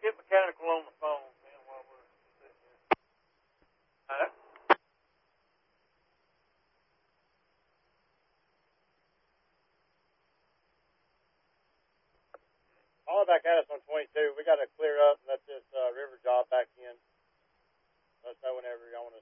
get mechanical on the phone then while we're sitting here. Hello? Calling back at us on 22. We got to clear up and let this river job back in. Let us know whenever y'all want to